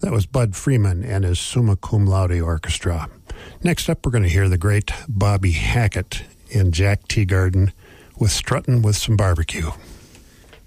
That was Bud Freeman and his Summa Cum Laude Orchestra. Next up, we're going to hear the great Bobby Hackett in Jack Teagarden with Struttin' with Some Barbecue.